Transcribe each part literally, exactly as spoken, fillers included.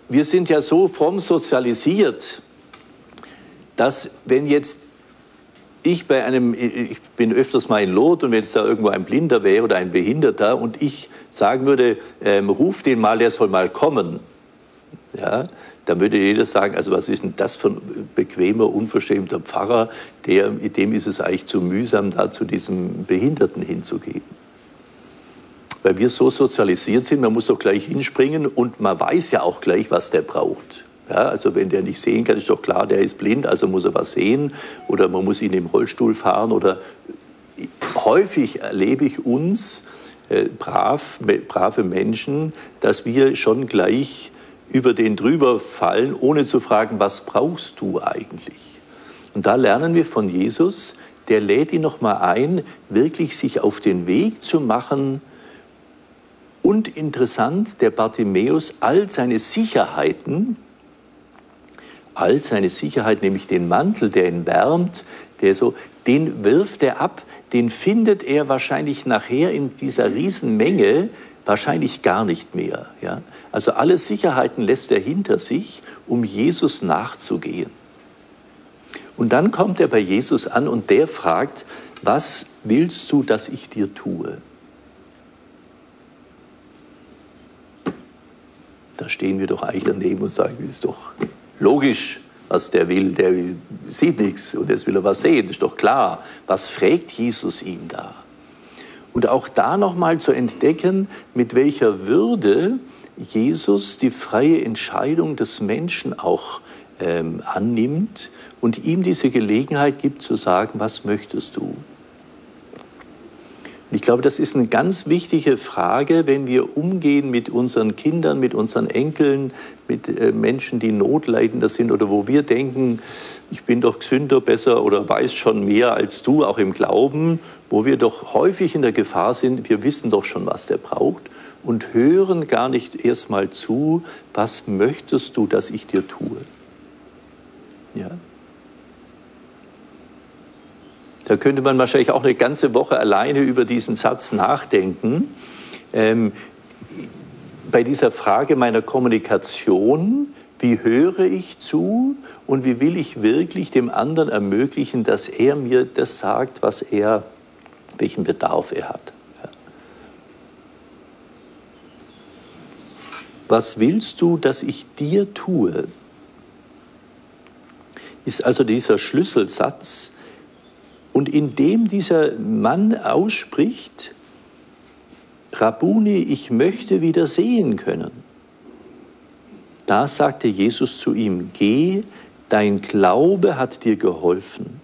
wir sind ja so fromm sozialisiert, dass wenn jetzt ich bei einem, ich bin öfters mal in Lourdes und wenn jetzt da irgendwo ein Blinder wäre oder ein Behinderter und ich sagen würde, ähm, ruf den mal, der soll mal kommen, ja, dann würde jeder sagen, also was ist denn das für ein bequemer, unverschämter Pfarrer, der, dem ist es eigentlich zu mühsam, da zu diesem Behinderten hinzugehen. Weil wir so sozialisiert sind, man muss doch gleich hinspringen und man weiß ja auch gleich, was der braucht. Ja, also wenn der nicht sehen kann, ist doch klar, der ist blind, also muss er was sehen oder man muss ihn im Rollstuhl fahren. Oder häufig erlebe ich uns, äh, brav, brave Menschen, dass wir schon gleich über den drüber fallen, ohne zu fragen, was brauchst du eigentlich? Und da lernen wir von Jesus, der lädt ihn nochmal ein, wirklich sich auf den Weg zu machen. Und interessant, der Bartimäus, all seine Sicherheiten, all seine Sicherheit, nämlich den Mantel, der ihn wärmt, der so, den wirft er ab, den findet er wahrscheinlich nachher in dieser Riesenmenge wahrscheinlich gar nicht mehr. Ja? Also alle Sicherheiten lässt er hinter sich, um Jesus nachzugehen. Und dann kommt er bei Jesus an und der fragt, was willst du, dass ich dir tue? Da stehen wir doch eigentlich daneben und sagen, das ist doch logisch, was der will. Der sieht nichts und jetzt will er was sehen, das ist doch klar. Was fragt Jesus ihn da? Und auch da nochmal zu entdecken, mit welcher Würde Jesus die freie Entscheidung des Menschen auch ähm, annimmt und ihm diese Gelegenheit gibt zu sagen, was möchtest du? Und ich glaube, das ist eine ganz wichtige Frage, wenn wir umgehen mit unseren Kindern, mit unseren Enkeln, mit äh, Menschen, die notleidender sind oder wo wir denken, ich bin doch gesünder, besser oder weiß schon mehr als du, auch im Glauben, wo wir doch häufig in der Gefahr sind, wir wissen doch schon, was der braucht und hören gar nicht erst mal zu, was möchtest du, dass ich dir tue? Ja. Da könnte man wahrscheinlich auch eine ganze Woche alleine über diesen Satz nachdenken. Ähm, bei dieser Frage meiner Kommunikation, wie höre ich zu und wie will ich wirklich dem anderen ermöglichen, dass er mir das sagt, was er, welchen Bedarf er hat. Ja. Was willst du, dass ich dir tue? Ist also dieser Schlüsselsatz. Und indem dieser Mann ausspricht, Rabbuni, ich möchte wieder sehen können, da sagte Jesus zu ihm, geh, dein Glaube hat dir geholfen.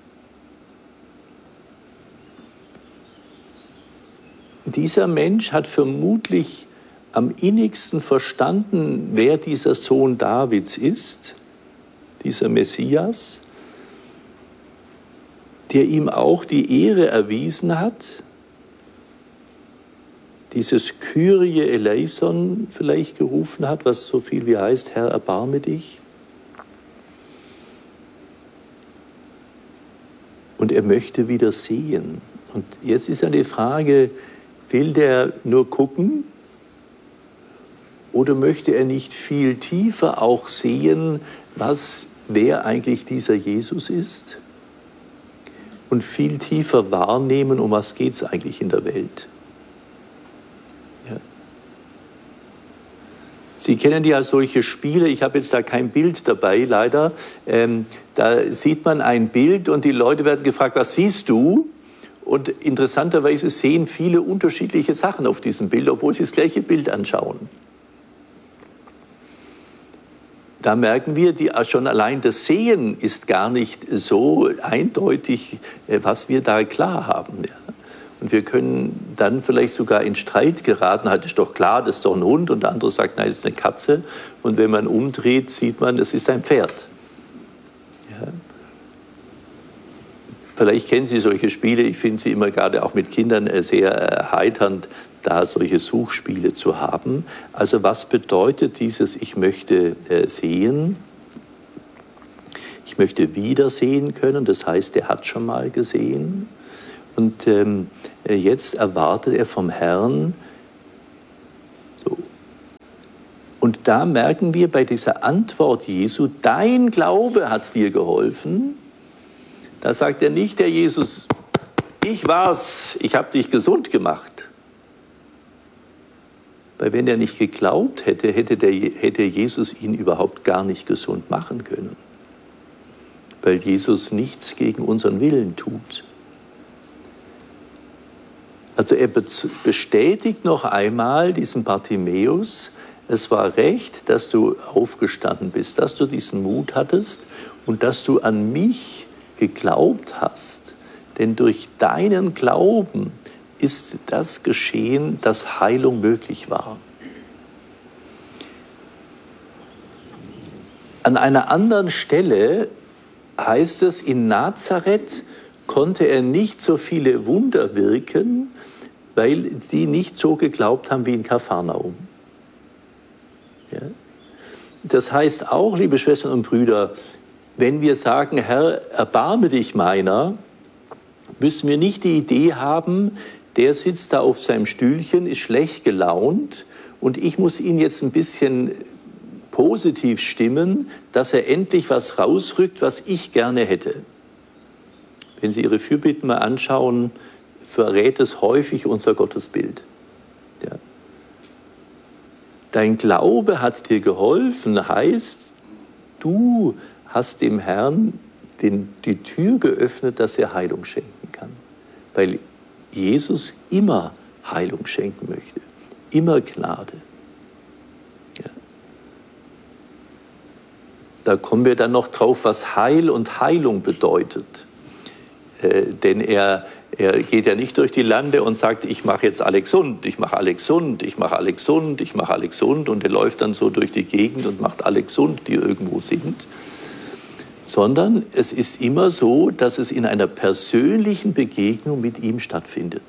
Dieser Mensch hat vermutlich am innigsten verstanden, wer dieser Sohn Davids ist, dieser Messias, der ihm auch die Ehre erwiesen hat, dieses Kyrie eleison vielleicht gerufen hat, was so viel wie heißt, Herr, erbarme dich. Und er möchte wieder sehen. Und jetzt ist ja die Frage, will der nur gucken oder möchte er nicht viel tiefer auch sehen, was, wer eigentlich dieser Jesus ist? Und viel tiefer wahrnehmen, um was geht es eigentlich in der Welt. Ja. Sie kennen ja solche Spiele, ich habe jetzt da kein Bild dabei, leider. Ähm, da sieht man ein Bild und die Leute werden gefragt, was siehst du? Und interessanterweise sehen viele unterschiedliche Sachen auf diesem Bild, obwohl sie das gleiche Bild anschauen. Da merken wir, die, schon allein das Sehen ist gar nicht so eindeutig, was wir da klar haben. Ja. Und wir können dann vielleicht sogar in Streit geraten, halt ist doch klar, das ist doch ein Hund und der andere sagt, nein, das ist eine Katze. Und wenn man umdreht, sieht man, das ist ein Pferd. Ja. Vielleicht kennen Sie solche Spiele, ich finde sie immer gerade auch mit Kindern sehr erheiternd, da solche Suchspiele zu haben. Also was bedeutet dieses, ich möchte äh, sehen, ich möchte wieder sehen können, das heißt, er hat schon mal gesehen. Und ähm, jetzt erwartet er vom Herrn, so. Und Und da merken wir bei dieser Antwort Jesu, dein Glaube hat dir geholfen. Da sagt er nicht, der Jesus, ich war's, ich habe dich gesund gemacht. Weil wenn er nicht geglaubt hätte, hätte, der, hätte Jesus ihn überhaupt gar nicht gesund machen können. Weil Jesus nichts gegen unseren Willen tut. Also er bestätigt noch einmal diesen Bartimäus, es war recht, dass du aufgestanden bist, dass du diesen Mut hattest und dass du an mich geglaubt hast. Denn durch deinen Glauben ist das geschehen, dass Heilung möglich war. An einer anderen Stelle heißt es, in Nazareth konnte er nicht so viele Wunder wirken, weil sie nicht so geglaubt haben wie in Kapharnaum. Ja? Das heißt auch, liebe Schwestern und Brüder, wenn wir sagen, Herr, erbarme dich meiner, müssen wir nicht die Idee haben, der sitzt da auf seinem Stühlchen, ist schlecht gelaunt und ich muss ihn jetzt ein bisschen positiv stimmen, dass er endlich was rausrückt, was ich gerne hätte. Wenn Sie Ihre Fürbitten mal anschauen, verrät es häufig unser Gottesbild. Ja. Dein Glaube hat dir geholfen, heißt, du hast dem Herrn den, die Tür geöffnet, dass er Heilung schenken kann. Weil Jesus immer Heilung schenken möchte, immer Gnade. Ja. Da kommen wir dann noch drauf, was Heil und Heilung bedeutet. Äh, denn er, er geht ja nicht durch die Lande und sagt, ich mache jetzt alle gesund, ich mache alle gesund, ich mache alle gesund, ich mache alle gesund und er läuft dann so durch die Gegend und macht alle gesund, die irgendwo sind. Sondern es ist immer so, dass es in einer persönlichen Begegnung mit ihm stattfindet.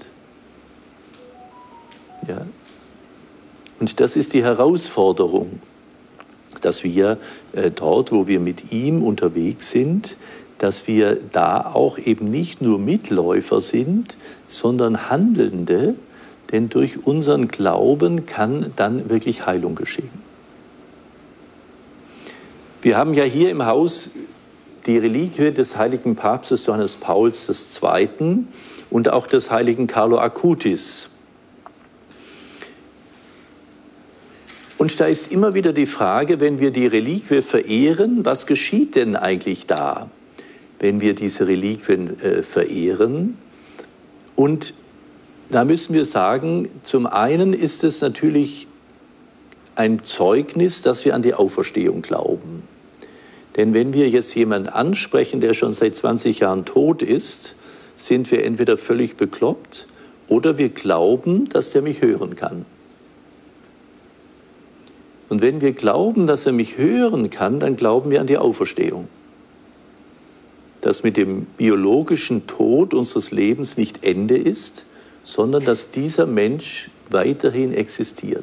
Ja? Und das ist die Herausforderung, dass wir äh, dort, wo wir mit ihm unterwegs sind, dass wir da auch eben nicht nur Mitläufer sind, sondern Handelnde, denn durch unseren Glauben kann dann wirklich Heilung geschehen. Wir haben ja hier im Haus die Reliquie des heiligen Papstes Johannes Pauls der Zweite. Und auch des heiligen Carlo Acutis. Und da ist immer wieder die Frage, wenn wir die Reliquie verehren, was geschieht denn eigentlich da, wenn wir diese Reliquien äh, verehren? Und da müssen wir sagen, zum einen ist es natürlich ein Zeugnis, dass wir an die Auferstehung glauben. Denn wenn wir jetzt jemanden ansprechen, der schon seit zwanzig Jahren tot ist, sind wir entweder völlig bekloppt oder wir glauben, dass der mich hören kann. Und wenn wir glauben, dass er mich hören kann, dann glauben wir an die Auferstehung. Dass mit dem biologischen Tod unseres Lebens nicht Ende ist, sondern dass dieser Mensch weiterhin existiert.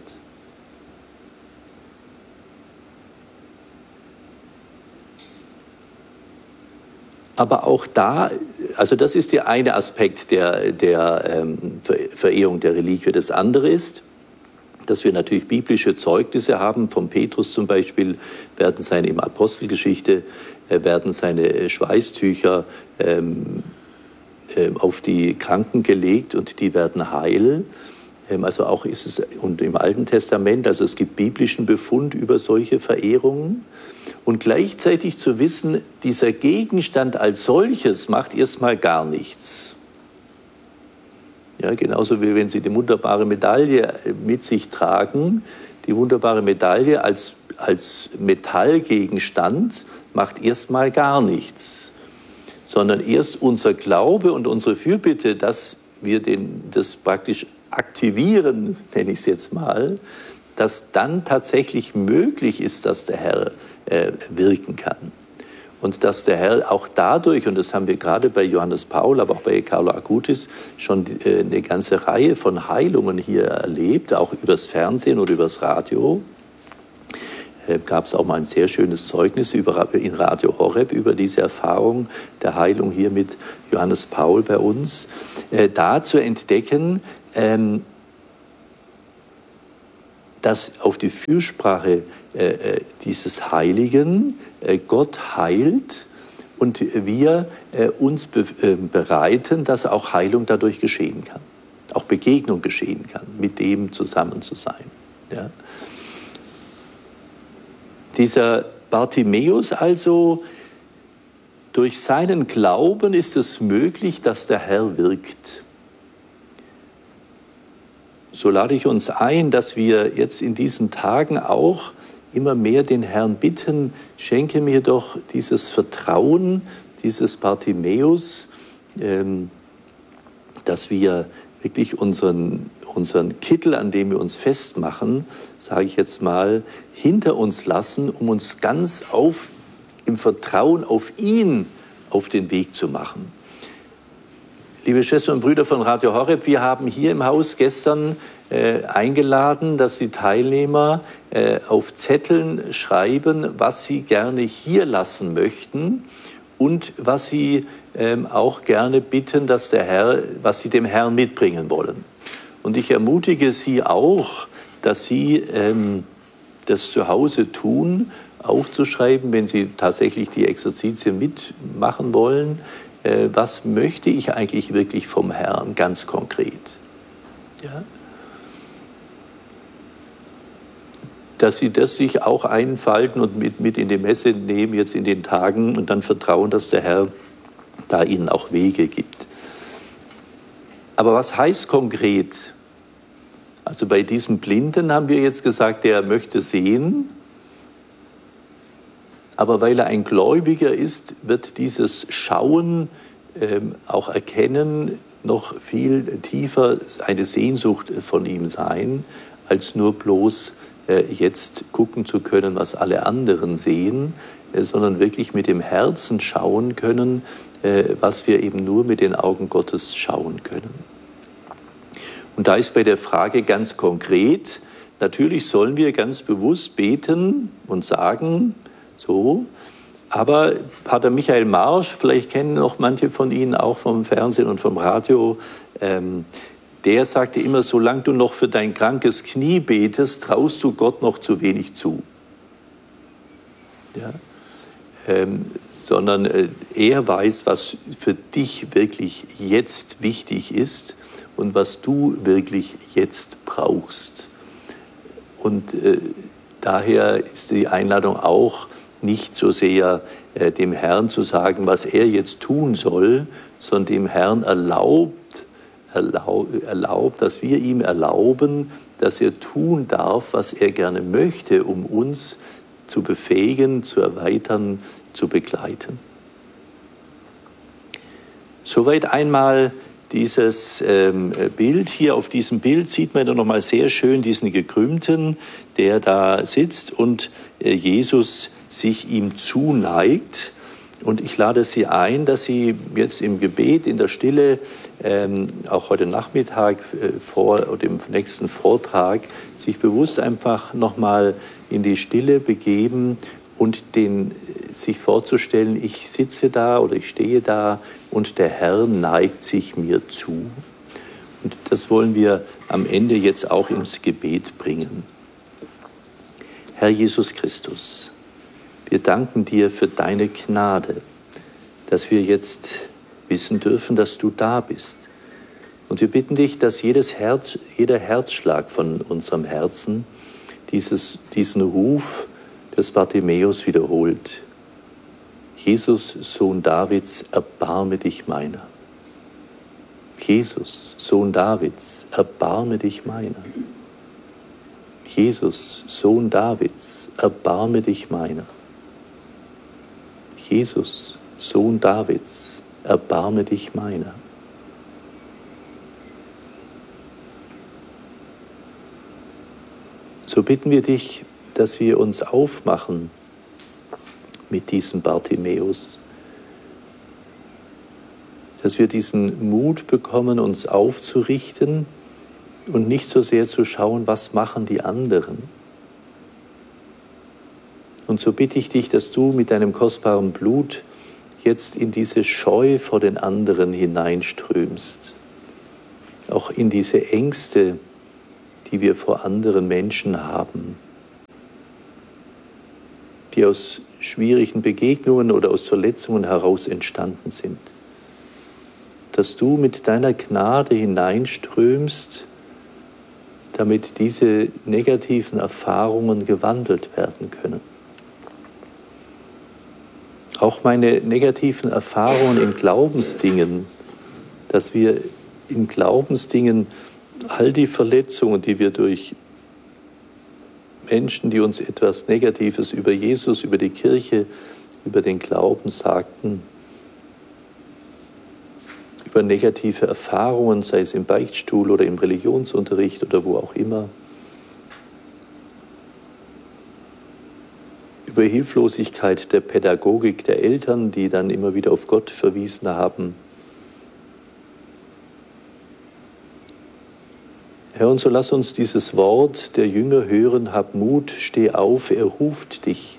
Aber auch da, also das ist der eine Aspekt der, der ähm, Verehrung der Reliquie. Das andere ist, dass wir natürlich biblische Zeugnisse haben. Von Petrus zum Beispiel werden seine, im Apostelgeschichte, äh, werden seine Schweißtücher ähm, äh, auf die Kranken gelegt und die werden heil. Ähm, also auch ist es, und im Alten Testament, also es gibt biblischen Befund über solche Verehrungen. Und gleichzeitig zu wissen, dieser Gegenstand als solches macht erstmal gar nichts. Ja, genauso wie wenn Sie die wunderbare Medaille mit sich tragen. Die wunderbare Medaille als, als Metallgegenstand macht erstmal gar nichts. Sondern erst unser Glaube und unsere Fürbitte, dass wir den, das praktisch aktivieren, nenne ich es jetzt mal, dass dann tatsächlich möglich ist, dass der Herr äh, wirken kann. Und dass der Herr auch dadurch, und das haben wir gerade bei Johannes Paul, aber auch bei Carlo Acutis schon äh, eine ganze Reihe von Heilungen hier erlebt, auch übers Fernsehen oder übers Radio. Äh, gab es auch mal ein sehr schönes Zeugnis über, in Radio Horeb über diese Erfahrung der Heilung hier mit Johannes Paul bei uns. Äh, da zu entdecken, ähm, dass auf die Fürsprache äh, dieses Heiligen äh, Gott heilt und wir äh, uns be äh, bereiten, dass auch Heilung dadurch geschehen kann, auch Begegnung geschehen kann, mit dem zusammen zu sein. Ja? Dieser Bartimäus also, durch seinen Glauben ist es möglich, dass der Herr wirkt. So lade ich uns ein, dass wir jetzt in diesen Tagen auch immer mehr den Herrn bitten, schenke mir doch dieses Vertrauen, dieses Bartimäus, ähm, dass wir wirklich unseren, unseren Kittel, an dem wir uns festmachen, sage ich jetzt mal, hinter uns lassen, um uns ganz auf, im Vertrauen auf ihn auf den Weg zu machen. Liebe Schwestern und Brüder von Radio Horeb, wir haben hier im Haus gestern äh, eingeladen, dass die Teilnehmer äh, auf Zetteln schreiben, was sie gerne hier lassen möchten und was sie ähm, auch gerne bitten, dass der Herr, was sie dem Herrn mitbringen wollen. Und ich ermutige Sie auch, dass Sie ähm, das zu Hause tun, aufzuschreiben, wenn Sie tatsächlich die Exerzitien mitmachen wollen. Äh, was möchte ich eigentlich wirklich vom Herrn ganz konkret? Ja? Dass Sie das sich auch einfalten und mit, mit in die Messe nehmen, jetzt in den Tagen, und dann vertrauen, dass der Herr da Ihnen auch Wege gibt. Aber was heißt konkret? Also bei diesem Blinden haben wir jetzt gesagt, der möchte sehen, aber weil er ein Gläubiger ist, wird dieses Schauen ähm, auch erkennen, noch viel tiefer eine Sehnsucht von ihm sein, als nur bloß äh, jetzt gucken zu können, was alle anderen sehen, äh, sondern wirklich mit dem Herzen schauen können, äh, was wir eben nur mit den Augen Gottes schauen können. Und da ist bei der Frage ganz konkret, natürlich sollen wir ganz bewusst beten und sagen, so, aber Pater Michael Marsch, vielleicht kennen noch manche von Ihnen auch vom Fernsehen und vom Radio, ähm, der sagte immer, solange du noch für dein krankes Knie betest, traust du Gott noch zu wenig zu. Ja? Ähm, sondern äh, er weiß, was für dich wirklich jetzt wichtig ist und was du wirklich jetzt brauchst. Und äh, daher ist die Einladung auch, nicht so sehr äh, dem Herrn zu sagen, was er jetzt tun soll, sondern dem Herrn erlaubt, erlaub, erlaubt, dass wir ihm erlauben, dass er tun darf, was er gerne möchte, um uns zu befähigen, zu erweitern, zu begleiten. Soweit einmal dieses ähm, Bild. Hier auf diesem Bild sieht man dann nochmal sehr schön diesen Gekrümmten, der da sitzt und äh, Jesus sich ihm zuneigt. Und ich lade Sie ein, dass Sie jetzt im Gebet, in der Stille, ähm, auch heute Nachmittag äh, vor oder im nächsten Vortrag, sich bewusst einfach nochmal in die Stille begeben und den, sich vorzustellen, ich sitze da oder ich stehe da und der Herr neigt sich mir zu. Und das wollen wir am Ende jetzt auch ins Gebet bringen. Herr Jesus Christus, wir danken dir für deine Gnade, dass wir jetzt wissen dürfen, dass du da bist. Und wir bitten dich, dass jedes Herz, jeder Herzschlag von unserem Herzen dieses, diesen Ruf des Bartimäus wiederholt. Jesus, Sohn Davids, erbarme dich meiner. Jesus, Sohn Davids, erbarme dich meiner. Jesus, Sohn Davids, erbarme dich meiner. Jesus, Sohn Davids, erbarme dich meiner. So bitten wir dich, dass wir uns aufmachen mit diesem Bartimäus, dass wir diesen Mut bekommen, uns aufzurichten und nicht so sehr zu schauen, was machen die anderen. Und so bitte ich dich, dass du mit deinem kostbaren Blut jetzt in diese Scheu vor den anderen hineinströmst, auch in diese Ängste, die wir vor anderen Menschen haben, die aus schwierigen Begegnungen oder aus Verletzungen heraus entstanden sind. Dass du mit deiner Gnade hineinströmst, damit diese negativen Erfahrungen gewandelt werden können. Auch meine negativen Erfahrungen in Glaubensdingen, dass wir in Glaubensdingen all die Verletzungen, die wir durch Menschen, die uns etwas Negatives über Jesus, über die Kirche, über den Glauben sagten, über negative Erfahrungen, sei es im Beichtstuhl oder im Religionsunterricht oder wo auch immer, über Hilflosigkeit der Pädagogik der Eltern, die dann immer wieder auf Gott verwiesen haben. Herr, und so lass uns dieses Wort der Jünger hören: Hab Mut, steh auf, er ruft dich.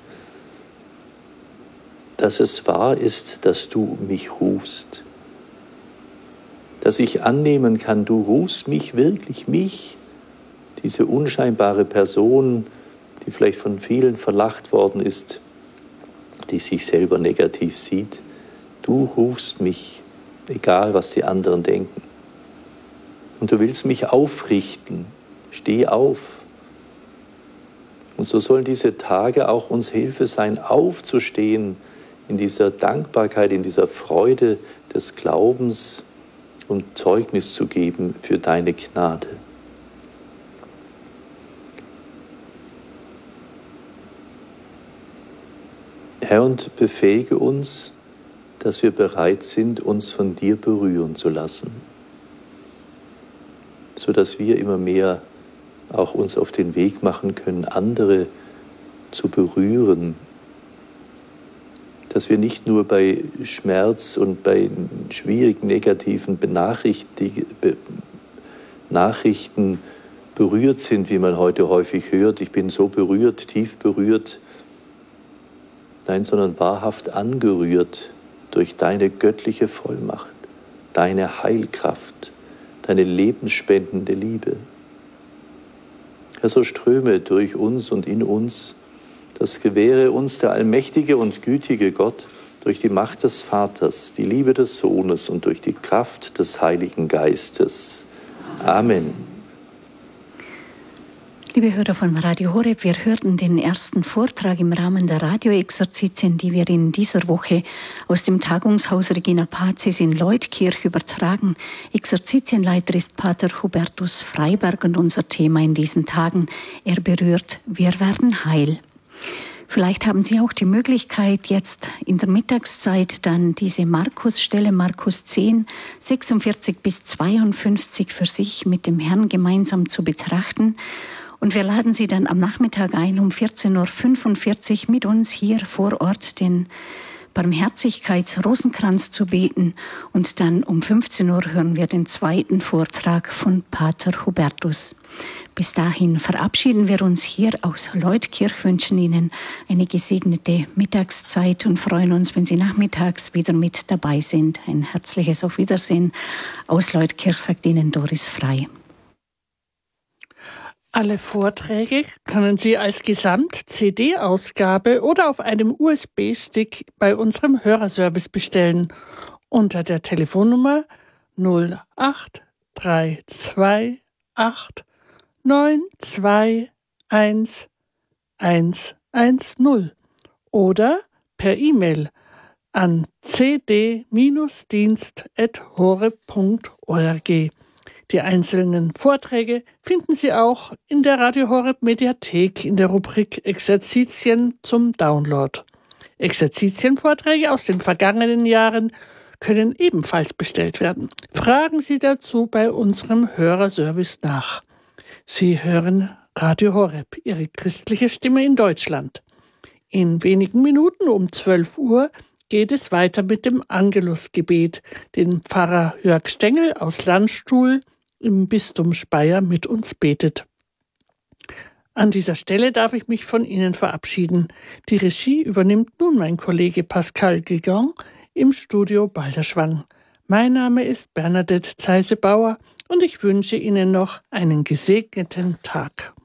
Dass es wahr ist, dass du mich rufst. Dass ich annehmen kann, du rufst mich wirklich, mich, diese unscheinbare Person, die vielleicht von vielen verlacht worden ist, die sich selber negativ sieht. Du rufst mich, egal was die anderen denken. Und du willst mich aufrichten. Steh auf. Und so sollen diese Tage auch uns Hilfe sein, aufzustehen in dieser Dankbarkeit, in dieser Freude des Glaubens und Zeugnis zu geben für deine Gnade. Herr, und befähige uns, dass wir bereit sind, uns von dir berühren zu lassen, sodass wir immer mehr auch uns auf den Weg machen können, andere zu berühren, dass wir nicht nur bei Schmerz und bei schwierigen, negativen Nachrichten berührt sind, wie man heute häufig hört, ich bin so berührt, tief berührt, nein, sondern wahrhaft angerührt durch deine göttliche Vollmacht, deine Heilkraft, deine lebensspendende Liebe. Herr, so ströme durch uns und in uns, das gewähre uns der allmächtige und gütige Gott durch die Macht des Vaters, die Liebe des Sohnes und durch die Kraft des Heiligen Geistes. Amen. Liebe Hörer von Radio Horeb, wir hörten den ersten Vortrag im Rahmen der Radioexerzitien, die wir in dieser Woche aus dem Tagungshaus Regina Pacis in Leutkirch übertragen. Exerzitienleiter ist Pater Hubertus Freiberg und unser Thema in diesen Tagen: Er berührt, wir werden heil. Vielleicht haben Sie auch die Möglichkeit, jetzt in der Mittagszeit dann diese Markusstelle, Markus zehn, sechsundvierzig bis zweiundfünfzig, für sich mit dem Herrn gemeinsam zu betrachten. Und wir laden Sie dann am Nachmittag ein, um vierzehn Uhr fünfundvierzig mit uns hier vor Ort den Barmherzigkeitsrosenkranz zu beten. Und dann um fünfzehn Uhr hören wir den zweiten Vortrag von Pater Hubertus. Bis dahin verabschieden wir uns hier aus Leutkirch, wünschen Ihnen eine gesegnete Mittagszeit und freuen uns, wenn Sie nachmittags wieder mit dabei sind. Ein herzliches Auf Wiedersehen. Aus Leutkirch sagt Ihnen Doris Frei. Alle Vorträge können Sie als Gesamt-C D-Ausgabe oder auf einem U S B-Stick bei unserem Hörerservice bestellen unter der Telefonnummer null acht drei zwei acht neun zwei eins eins eins null oder per E-Mail an c d Dienst at horeb punkt org. Die einzelnen Vorträge finden Sie auch in der Radio Horeb Mediathek in der Rubrik Exerzitien zum Download. Exerzitienvorträge aus den vergangenen Jahren können ebenfalls bestellt werden. Fragen Sie dazu bei unserem Hörerservice nach. Sie hören Radio Horeb, Ihre christliche Stimme in Deutschland. In wenigen Minuten um zwölf Uhr geht es weiter mit dem Angelusgebet, den Pfarrer Jörg Stengel aus Landstuhl im Bistum Speyer mit uns betet. An dieser Stelle darf ich mich von Ihnen verabschieden. Die Regie übernimmt nun mein Kollege Pascal Guigan im Studio Balderschwang. Mein Name ist Bernadette Zeise-Bauer und ich wünsche Ihnen noch einen gesegneten Tag.